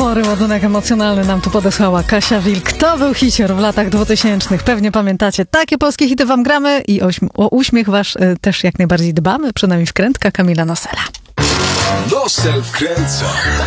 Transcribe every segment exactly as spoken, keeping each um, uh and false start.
Spory ładunek emocjonalny nam tu podesłała Kasia Wilk. To był hicior w latach dwutysięcznych. Pewnie pamiętacie. Takie polskie hity wam gramy i o, o uśmiech wasz y, też jak najbardziej dbamy. Przynajmniej wkrętka Kamila Nosela. Nosel wkręca.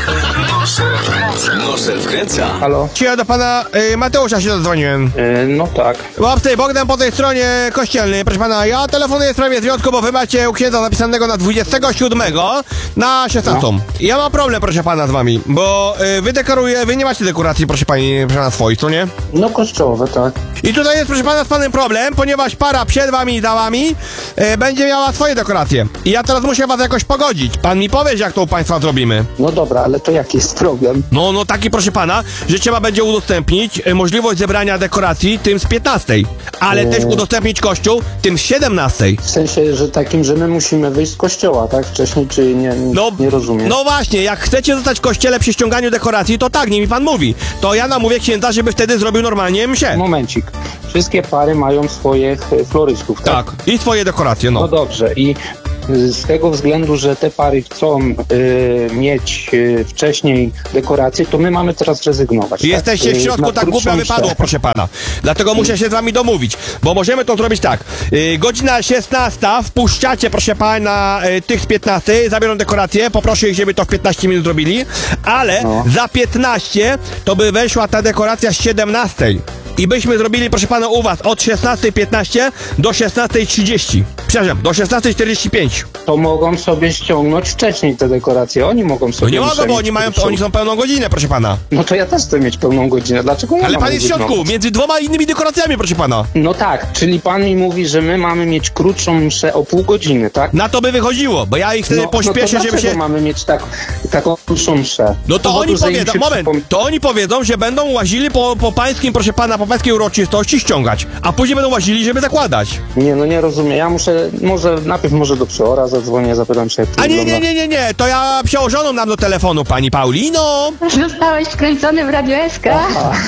Nosel wkręca. Nosel wkręca. Halo? Ja do pana y, Mateusza się zadzwoniłem. Yy, no tak. Łapcy, Bogdan po tej stronie kościelnej. Proszę pana, ja telefonuję w sprawie związku, bo wy macie u księdza zapisanego na dwudziestego siódmego na szesnastą. No. Ja mam problem, proszę pana, z wami, bo y, wy dekoruję, wy nie macie dekoracji, proszę pani, proszę pana, swoich, co nie? No kościołowe, tak. I tutaj jest, proszę pana, z panem problem, ponieważ para przed wami i za wami y, będzie miała swoje dekoracje. I ja teraz muszę was jakoś pogodzić. Pan mi powie, jak to u państwa zrobimy. No dobra, ale to jaki jest problem? No, no taki, proszę pana, że trzeba będzie udostępnić y, możliwość zebrania dekoracji tym z piętnastej, ale też udostępnić kościół tym z siedemnastej. W sensie, że takim, że my musimy wyjść z kościoła, tak? Wcześniej, czy nie, nie, No, nie rozumiem. no właśnie, jak chcecie zostać w kościele przy ściąganiu dekoracji, to tak, nie mi pan mówi. To ja namówię księdza, żeby wtedy zrobił normalnie mszę. Momencik. Wszystkie pary mają swoich e, florystów, tak? Tak, i swoje dekoracje, No no. dobrze. I y, z tego względu, że te pary chcą y, mieć y, wcześniej dekoracje, to my mamy teraz rezygnować. Jesteście tak? w Y, środku, na tak głupio krótszą wypadło, mszę. proszę pana. Dlatego muszę się z wami domówić, bo możemy to zrobić tak. Yy, godzina szesnasta, wpuszczacie, proszę pana, yy, tych z piętnastej, zabiorą dekoracje, poproszę ich, żeby to w piętnaście minut zrobili, ale No. za piętnaście to by weszła ta dekoracja z siedemnastej. I byśmy zrobili, proszę pana, u was od szesnastej piętnaście do szesnastej trzydzieści. Przepraszam, do szesnastej czterdzieści pięć. To mogą sobie ściągnąć wcześniej te dekoracje. Oni mogą No sobie... nie mogą, bo mieć oni mają, krótszą. oni są pełną godzinę, proszę pana. No to ja też chcę mieć pełną godzinę. Dlaczego ja Ale mam pan jest w środku, rezygnować? między dwoma innymi dekoracjami, proszę pana. No tak, czyli pan mi mówi, że my mamy mieć krótszą mszę o pół godziny, tak? Na to by wychodziło, bo ja ich wtedy no, pośpieszę, no to żeby dlaczego się... mamy mieć tak, taką krótszą mszę? No to Z powodu, oni że im powiedzą, się moment, przypom- to oni powiedzą, że będą łazili po, po pańskim, proszę pana, po pańskiej uroczystości ściągać, a później będą łazili, żeby zakładać. Nie, no nie rozumiem. Ja muszę, może najpierw może do przeora zadzwonię, zapytam się, jak to A nie, wygląda. nie, nie, nie, nie, to ja przełożoną nam do telefonu, pani Paulino. Zostałeś wkręcony w Radio S K.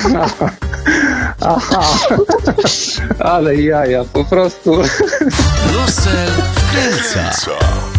Aha, ale jaja, po prostu. Nosel wkręca.